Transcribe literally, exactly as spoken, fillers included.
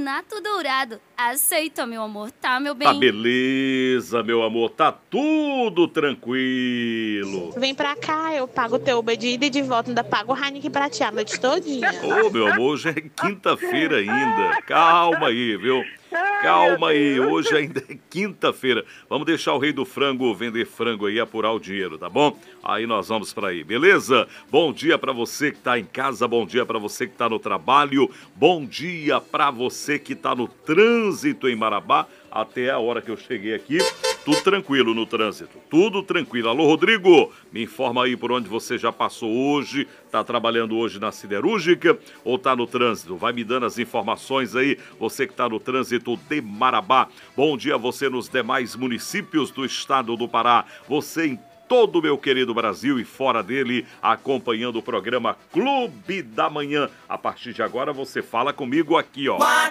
Panato Dourado. Aceita, meu amor, tá, meu bem? Tá beleza, meu amor, tá tudo tranquilo. Vem pra cá, eu pago o teu Uber de ida e de volta, ainda pago o Heineken pra ti a noite todinha. Ô, meu amor, hoje é quinta-feira ainda. Calma aí, viu? Calma aí, hoje ainda é quinta-feira. Vamos deixar o rei do frango vender frango aí e apurar o dinheiro, tá bom? Aí nós vamos pra aí, beleza? Bom dia pra você que tá em casa, bom dia pra você que tá no trabalho, bom dia pra você que tá no trânsito em Marabá. Até a hora que eu cheguei aqui, tudo tranquilo no trânsito, tudo tranquilo. Alô, Rodrigo, me informa aí por onde você já passou hoje, tá trabalhando hoje na siderúrgica ou tá no trânsito? Vai me dando as informações aí, você que tá no trânsito de Marabá. Bom dia a você nos demais municípios do estado do Pará, você em todo o meu querido Brasil e fora dele, acompanhando o programa Clube da Manhã. A partir de agora você fala comigo aqui, ó.